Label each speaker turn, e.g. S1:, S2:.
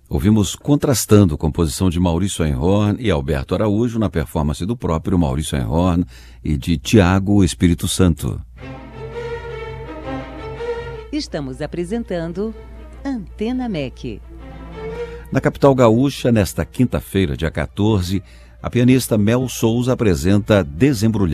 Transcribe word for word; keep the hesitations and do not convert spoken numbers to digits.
S1: Ouvimos Contrastando, composição de Maurício Einhorn e Alberto Araújo, na performance do próprio Maurício Einhorn e de Tiago Espírito Santo.
S2: Estamos apresentando Antena M E C.
S1: Na capital gaúcha, nesta quinta-feira, dia quatorze, a pianista Mel Souza apresenta Desembrulhar.